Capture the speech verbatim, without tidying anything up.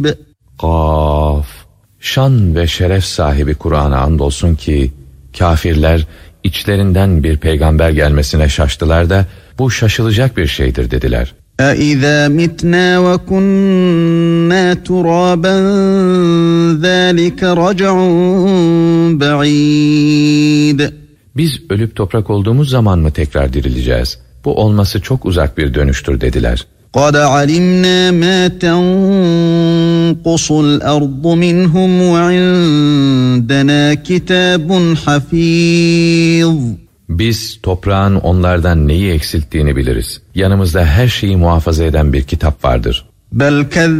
Kaf. Şan ve şeref sahibi Kur'an'a andolsun ki kâfirler içlerinden bir peygamber gelmesine şaştılar da bu şaşılacak bir şeydir dediler. أَإِذَا مِتْنَا وَكُنَّا تُرَابًا ذَٰلِكَ رَجْعٌ بَعِيدٌ. Biz ölüp toprak olduğumuz zaman mı tekrar dirileceğiz? Bu olması çok uzak bir dönüştür dediler. قَدْ عَلِمْنَا مَا تَنْقُصُ الْأَرْضُ مِنْهُمْ وَعِنْدَنَا كِتَابٌ حَفِيظٌ. Biz toprağın onlardan neyi eksilttiğini biliriz. Yanımızda her şeyi muhafaza eden bir kitap vardır. بَلْ